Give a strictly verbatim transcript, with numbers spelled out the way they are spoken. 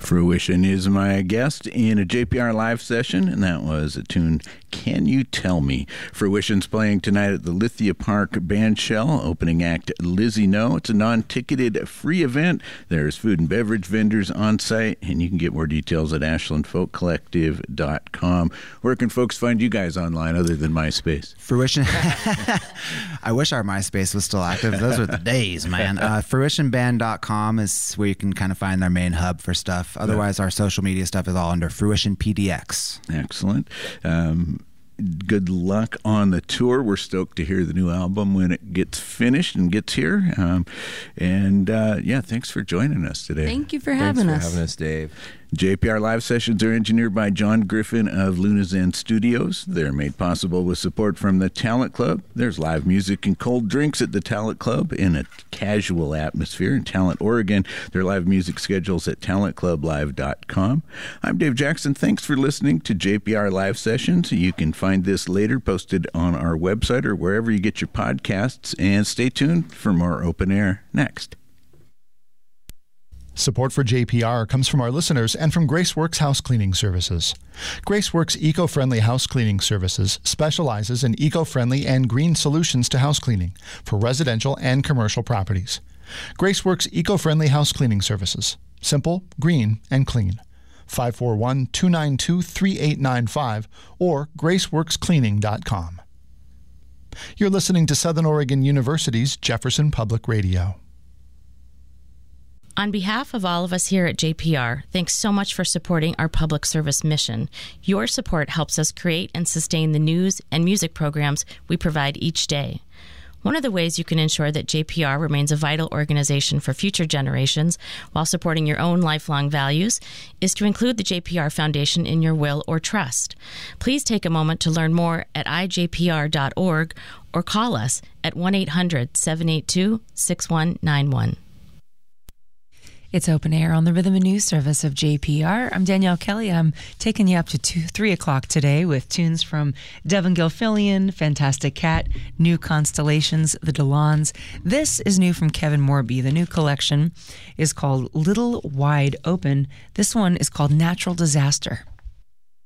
Fruition is my guest in a J P R live session, and that was a tune, Can You Tell Me? Fruition's playing tonight at the Lithia Park Band Shell. Opening act, Lizzie No. It's a non-ticketed free event. There's food and beverage vendors on site, and you can get more details at ashland folk collective dot com. Where can folks find you guys online other than MySpace? Fruition. I wish our MySpace was still active. Those were the days, man. Uh, fruition band dot com is where you can kind of find their main hub for stuff. Otherwise, our social media stuff is all under Fruition P D X. Excellent. Um, good luck on the tour. We're stoked to hear the new album when it gets finished and gets here. Um, and uh, yeah, thanks for joining us today. Thank you for having thanks us. for having us, Dave. J P R live sessions are engineered by John Griffin of Luna's End Studios. They're made possible with support from the Talent Club. There's live music and cold drinks at the Talent Club in a casual atmosphere in Talent, Oregon. Their live music schedules at talent club live dot com. I'm Dave Jackson. Thanks for listening to J P R live sessions. You can find this later posted on our website or wherever you get your podcasts. And stay tuned for more Open Air next. Support for J P R comes from our listeners and from Graceworks House Cleaning Services. Graceworks Eco-Friendly House Cleaning Services specializes in eco-friendly and green solutions to house cleaning for residential and commercial properties. Graceworks Eco-Friendly House Cleaning Services. Simple, green, and clean. five four one, two nine two, three eight nine five or graceworks cleaning dot com. You're listening to Southern Oregon University's Jefferson Public Radio. On behalf of all of us here at J P R, thanks so much for supporting our public service mission. Your support helps us create and sustain the news and music programs we provide each day. One of the ways you can ensure that J P R remains a vital organization for future generations while supporting your own lifelong values is to include the J P R Foundation in your will or trust. Please take a moment to learn more at i j p r dot org or call us at one eight hundred, seven eight two, six one nine one. It's Open Air on the Rhythm and News Service of J P R. I'm Danielle Kelly. I'm taking you up to two, three o'clock today with tunes from Devin Gilfillian, Fantastic Cat, New Constellations, The Delons. This is new from Kevin Morby. The new collection is called Little Wide Open. This one is called Natural Disaster.